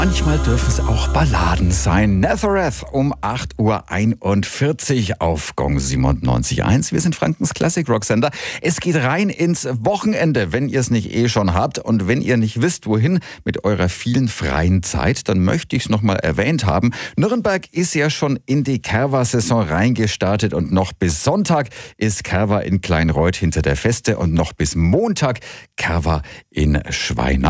Manchmal dürfen es auch Balladen sein. Nazareth um 8.41 Uhr auf Gong 97.1. Wir sind Frankens Classic-Rock-Sender. Es geht rein ins Wochenende, wenn ihr es nicht schon habt. Und wenn ihr nicht wisst, wohin mit eurer vielen freien Zeit, dann möchte ich es nochmal erwähnt haben. Nürnberg ist ja schon in die Kerwa-Saison reingestartet und noch bis Sonntag ist Kerwa in Kleinreuth hinter der Feste und noch bis Montag Kerwa in Schweina.